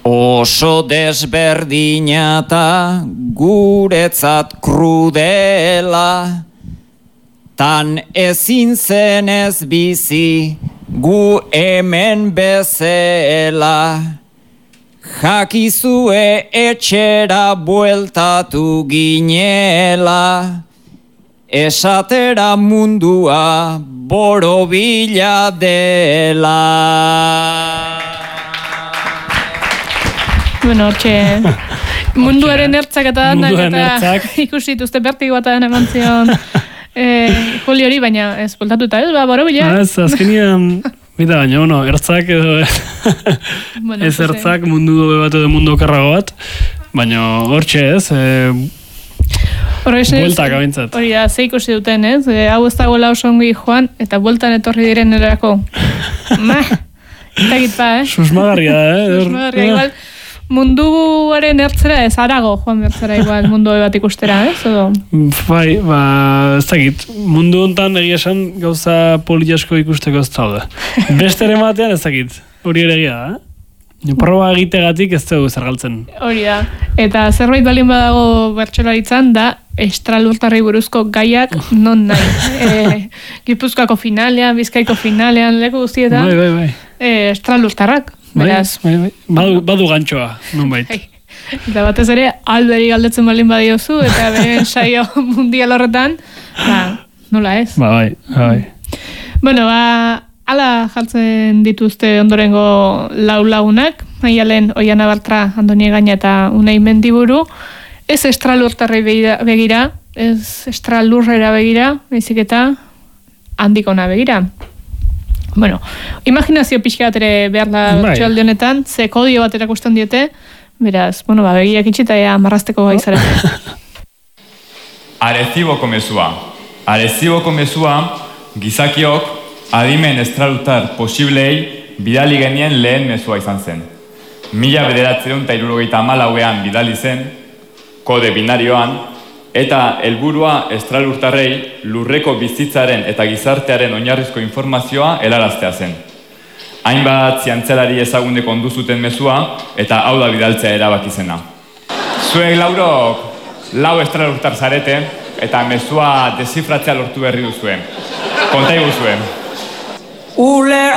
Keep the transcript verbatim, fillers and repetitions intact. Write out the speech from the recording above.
Oso desberdinata guretzat krudela, tan ezin zenez bizi gu hemen bezela. Jakizue etxera bueltatu ginela, esatera mundua borobila dela. Bueno, hortxe, munduaren ertzak eta danak eta ikusi dituzte bertigo bat eman zion eh, Juli hori, baina ez poltatuta ez, ba, borobila. Ez, azkenian, bida baina, bueno, ertzak edo bueno, ez ertzak mundu dobe bat edo mundu okerrago bat, baina hortxe ez, eh, bueltak abintzat. Hori da, ze ikusi duten ez, e, hau ez dagoela oso ongi joan, eta bueltan etorri diren erako. Ma, eta gitpa, eh? Susmagarria, eh? Susmagarria, igual, munduaren ertzera ez, arago joan bertzera igual mundu bat ikustera, ez? Odo? Bai, ba, ez dakit, mundu hontan egia esan gauza poliasko ikusteko ez daude. Beste ere batean ez dakit, hori ere egia da, eh? Proba egitegatik ez dugu zergaltzen. Hori da, eta zerbait balin badago bertsolaritzan da estralurtarrei buruzko gaiak non nahi. E, Gipuzkoako finalean, Bizkaiko finalean, leku guztietan, bai, bai, bai. E, estralurtarrak. Beraz. Bai, bai, badu, badu gantxoa, non bait. Eta batez ere, alberi galdetzen balin badiozu, eta bere saio mundial horretan, ba, nola ez? Ba, bai, bai. Bueno, ba, ala jartzen dituzte ondorengo lau lagunak, Maialen Oiana Bartra, Andoni Egaña eta Unai Mendiburu, ez estralurtarrei begira, ez estralurrera begira, baizik eta handikona begira. Bueno, imaginazio pixka bat ere behar da bertsoaldi honetan, ze kodio bat erakusten diote, beraz, bueno, ba, begiak itxita ea marrazteko gaizara. Areziboko mezua. Areziboko mezua, gizakiok, adimen estralutar posiblei bidali genien lehen mezua izan zen. Mila bederatziehun eta hirurogeita hamalauean bidali zen, kode binarioan, eta helburua estralurtarrei lurreko bizitzaren eta gizartearen oinarrizko informazioa helaraztea zen. Hainbat zientzialari ezagunde kondu zuten mezua eta hau da bidaltzea erabaki zena. Zuek laurok lau estralurtar zarete eta mezua desifratzea lortu berri duzuen. Konta iguzuen.